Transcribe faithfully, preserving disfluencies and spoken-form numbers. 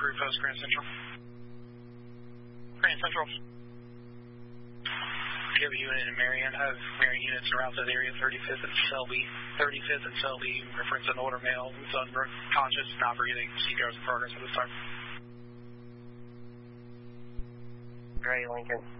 three Post, Grand Central. Grand Central. We have a unit in Marion. I have Marion units around that area, thirty-fifth and Selby. thirty-fifth and Selby, reference an older male who's unconscious, not breathing. C P R is in progress at this time. Gray, Lincoln.